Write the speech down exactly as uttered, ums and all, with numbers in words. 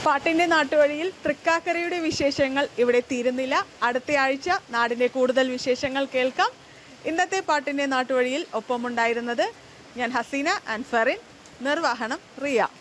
പാട്ടിൻ്റെ നാട്ടുവഴിയിൽ തൃക്കാക്കരയുടെ വിശേഷങ്ങൾ ഇവിടെ തീരുന്നില്ല. അടുത്ത ആഴ്ച നാടിൻ്റെ കൂടുതൽ വിശേഷങ്ങൾ കേൾക്കാം. ഇന്നത്തെ പാട്ടിൻ്റെ നാട്ടുവഴിയിൽ ഒപ്പമുണ്ടായിരുന്നത് ഞാൻ ഹസീന ആൻഡ് ഫെറിൻ. നിർവഹണം റിയ.